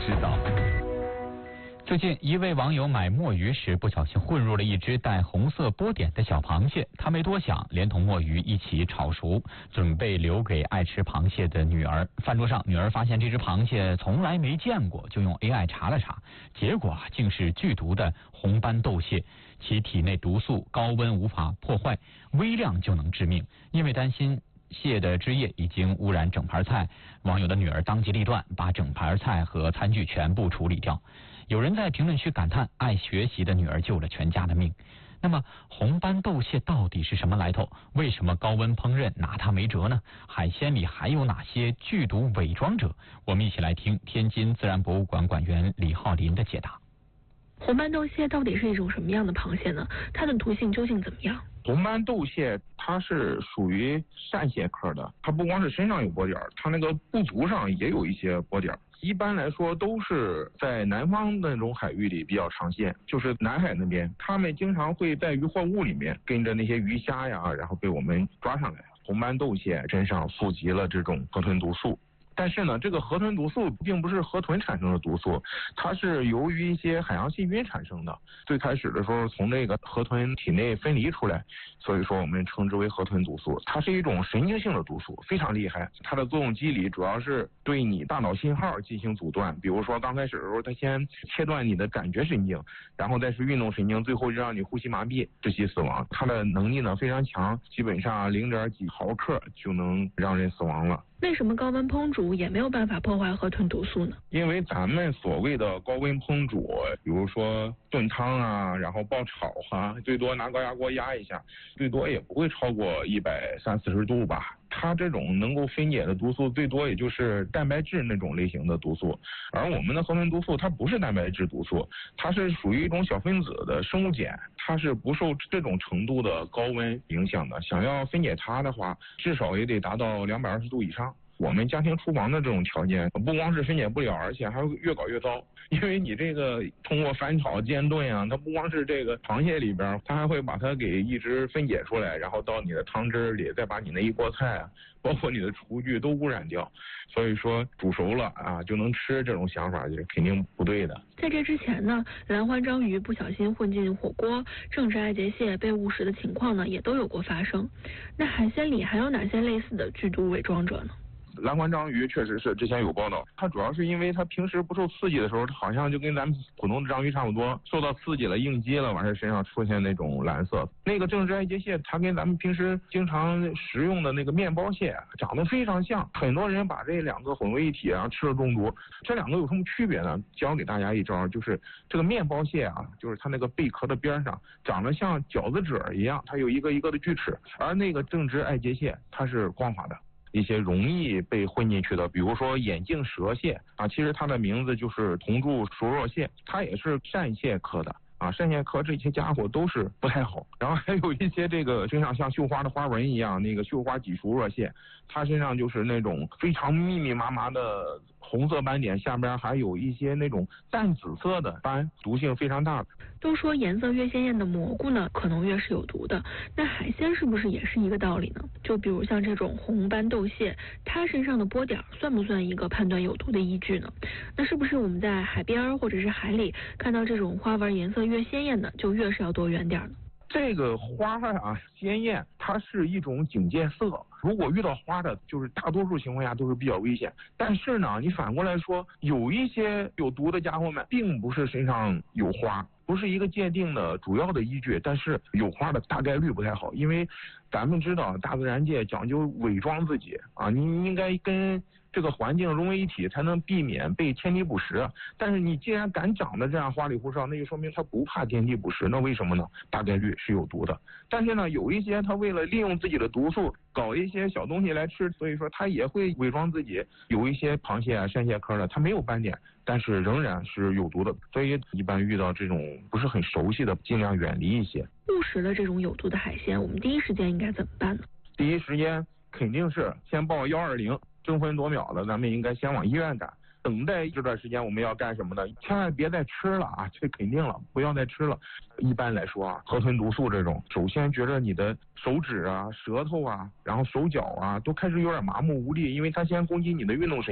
知道。最近，一位网友买墨鱼时不小心混入了一只带红色波点的小螃蟹，他没多想，连同墨鱼一起炒熟，准备留给爱吃螃蟹的女儿。饭桌上，女儿发现这只螃蟹从来没见过，就用 AI 查了查，结果竟是剧毒的红斑豆蟹，其体内毒素高温无法破坏，微量就能致命。因为担心蟹的汁液已经污染整盘菜，网友的女儿当机立断，把整盘菜和餐具全部处理掉。有人在评论区感叹，爱学习的女儿救了全家的命。那么红斑豆蟹到底是什么来头？为什么高温烹饪拿它没辙呢？海鲜里还有哪些剧毒伪装者？我们一起来听天津自然博物馆馆员李浩林的解答。 红斑豆蟹到底是一种什么样的螃蟹呢？它的毒性究竟怎么样？ 红斑豆蟹它是属于扇蟹科的，它不光是身上有波点，它那个部足上也有一些波点。一般来说都是在南方那种海域里比较常见，就是南海那边，他们经常会在渔获物里面跟着那些鱼虾呀，然后被我们抓上来。红斑豆蟹身上富集了这种河豚毒素。但是呢，这个河豚毒素并不是河豚产生的毒素，它是由于一些海洋细菌产生的。最开始的时候从这个河豚体内分离出来，所以说我们称之为河豚毒素。它是一种神经性的毒素，非常厉害。它的作用机理主要是对你大脑信号进行阻断，比如说刚开始的时候，它先切断你的感觉神经，然后再是运动神经，最后让你呼吸麻痹，窒息死亡。它的能力呢非常强，基本上0.几毫克就能让人死亡了。 为什么高温烹煮也没有办法破坏河豚毒素呢？ 因为咱们所谓的高温烹煮，比如说炖汤啊，然后爆炒啊，最多拿高压锅压一下，最多也不会超过130-140度吧。它这种能够分解的毒素最多也就是蛋白质那种类型的毒素，而我们的河豚毒素它不是蛋白质毒素，它是属于一种小分子的生物碱，它是不受这种程度的高温影响的。想要分解它的话，至少也得达到220度以上。我们家庭厨房的这种条件，不光是分解不了，而且还会越搞越糟。因为你这个通过翻炒、煎炖啊，它不光是这个螃蟹里边，它还会把它给一直分解出来，然后到你的汤汁里，再把你那一锅菜啊，包括你的厨具都污染掉。所以说煮熟了啊就能吃，这种想法就是肯定不对的。 在这之前呢，蓝环章鱼不小心混进火锅，正值爱结蟹被误食的情况呢，也都有过发生。那海鲜里还有哪些类似的剧毒伪装者呢？ 蓝环章鱼确实是之前有报道，它主要是因为它平时不受刺激的时候，它好像就跟咱们普通的章鱼差不多，受到刺激了应激了，完事身上出现那种蓝色。那个正直爱结蟹它跟咱们平时经常食用的那个面包蟹长得非常像，很多人把这两个混为一体啊吃了中毒。这两个有什么区别呢？教给大家一招，就是这个面包蟹啊，就是它那个贝壳的边上长得像饺子褶一样，它有一个一个的锯齿，而那个正直爱结蟹它是光滑的。一些容易被混进去的，比如说眼镜蛇蟹啊，其实它的名字就是铜柱熟若蟹，它也是扇蟹科的啊，扇蟹科这些家伙都是不太好。然后还有一些这个身上像绣花的花纹一样，那个绣花脊熟若蟹，它身上就是那种非常密密麻麻的红色斑点，下边还有一些那种淡紫色的斑，毒性非常大。 都说颜色越鲜艳的蘑菇呢，可能越是有毒的。那海鲜是不是也是一个道理呢？就比如像这种红斑豆蟹，它身上的波点算不算一个判断有毒的依据呢？那是不是我们在海边或者是海里看到这种花纹颜色越鲜艳的，就越是要躲远点呢？ 这个花啊鲜艳，它是一种警戒色。如果遇到花的，就是大多数情况下都是比较危险。但是呢，你反过来说，有一些有毒的家伙们，并不是身上有花，不是一个界定的主要的依据。但是有花的大概率不太好，因为咱们知道大自然界讲究伪装自己啊，你应该跟这个环境融为一体，才能避免被天敌捕食。但是你既然敢长得这样花里胡哨，那就说明它不怕天敌捕食。那为什么呢？大概率是有毒的。但是呢，有一些它为了利用自己的毒素搞一些小东西来吃，所以说它也会伪装自己。有一些螃蟹啊、扇蟹科的，它没有斑点，但是仍然是有毒的。所以一般遇到这种不是很熟悉的，尽量远离一些。 误食了这种有毒的海鲜，我们第一时间应该怎么办呢？ 第一时间肯定是先报120，争分夺秒的，咱们应该先往医院赶。等待这段时间我们要干什么呢？千万别再吃了啊，这肯定了，不要再吃了。一般来说啊，河豚毒素这种，首先觉得你的手指啊、舌头啊，然后手脚啊，都开始有点麻木无力，因为它先攻击你的运动神经。